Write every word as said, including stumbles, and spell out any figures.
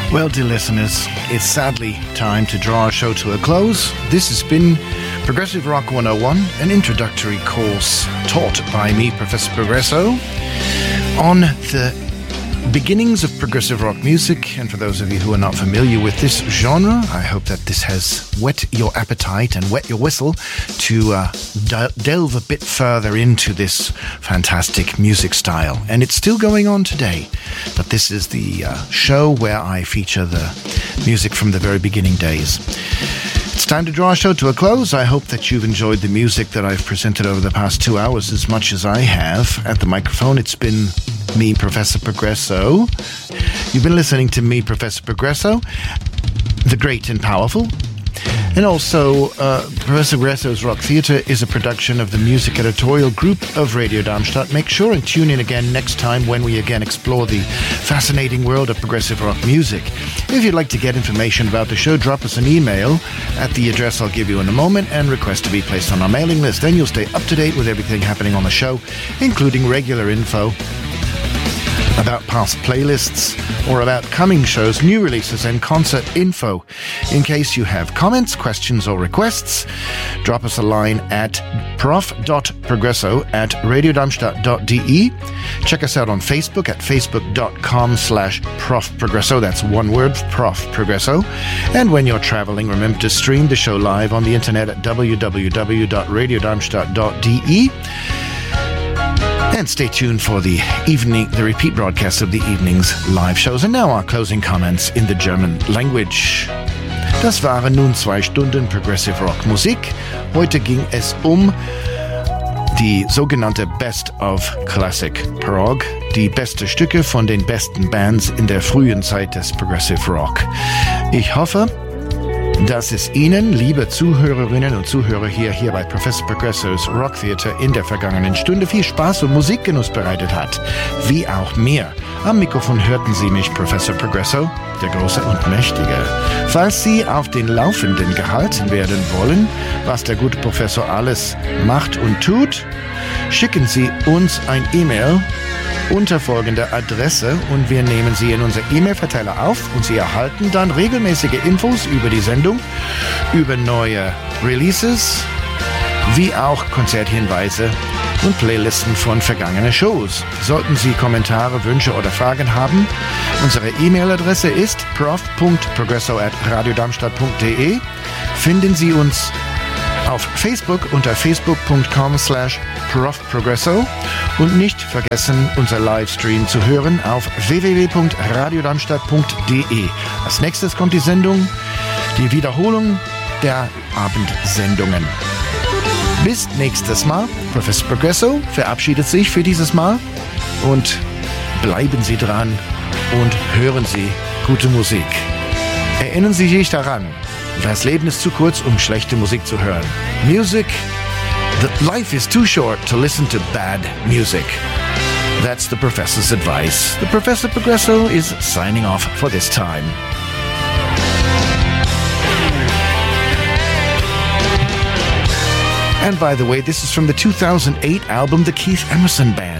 Well, dear listeners, it's sadly time to draw our show to a close. This has been Progressive Rock one oh one, an introductory course taught by me, Professor Progresso, on the beginnings of progressive rock music. And for those of you who are not familiar with this genre, I hope that this has whet your appetite and wet your whistle to uh, de- delve a bit further into this fantastic music style. And it's still going on today, but this is the uh, show where I feature the music from the very beginning days. It's time to draw our show to a close. I hope that you've enjoyed the music that I've presented over the past two hours as much as I have. At the microphone, it's been me, Professor Progresso. You've been listening to me, Professor Progresso, the great and powerful. And also, uh, Professor Progresso's Rock Theatre is a production of the music editorial group of Radio Darmstadt. Make sure and tune in again next time when we again explore the fascinating world of progressive rock music. If you'd like to get information about the show, drop us an email at the address I'll give you in a moment and request to be placed on our mailing list. Then you'll stay up to date with everything happening on the show, including regular info about past playlists or about coming shows, new releases and concert info. In case you have comments, questions or requests, drop us a line at prof.progresso at radiodarmstadt.de. Check us out on Facebook at facebook.com slash profprogresso. That's one word, Prof Progresso. And when you're traveling, remember to stream the show live on the internet at w w w dot radiodarmstadt dot d e. And stay tuned for the evening, the repeat broadcast of the evening's live shows. And now our closing comments in the German language. Das waren nun zwei Stunden Progressive Rock Musik. Heute ging es um die sogenannte Best of Classic Prog, die beste Stücke von den besten Bands in der frühen Zeit des Progressive Rock. Ich hoffe, dass es Ihnen, liebe Zuhörerinnen und Zuhörer hier, hier bei Professor Progresso's Rock Theatre in der vergangenen Stunde viel Spaß und Musikgenuss bereitet hat. Wie auch mir. Am Mikrofon hörten Sie mich, Professor Progresso, der Große und Mächtige. Falls Sie auf den Laufenden gehalten werden wollen, was der gute Professor alles macht und tut, schicken Sie uns ein E-Mail unter folgender Adresse und wir nehmen Sie in unser E-Mail-Verteiler auf und Sie erhalten dann regelmäßige Infos über die Sendung, über neue Releases, wie auch Konzerthinweise und Playlisten von vergangenen Shows. Sollten Sie Kommentare, Wünsche oder Fragen haben, unsere E-Mail-Adresse ist prof.progresso at radiodarmstadt.de. Finden Sie uns auf Facebook unter facebook.com slash profprogresso und nicht vergessen, unser Livestream zu hören auf w w w punkt radiodarmstadt punkt d e. Als nächstes kommt die Sendung, die Wiederholung der Abendsendungen. Bis nächstes Mal. Professor Progresso verabschiedet sich für dieses Mal und bleiben Sie dran und hören Sie gute Musik. Erinnern Sie sich daran, das Leben ist zu kurz, um schlechte Musik zu hören. Music, the life is too short to listen to bad music. That's the professor's advice. The Professor Progresso is signing off for this time. And by the way, this is from the two thousand eight album, The Keith Emerson Band.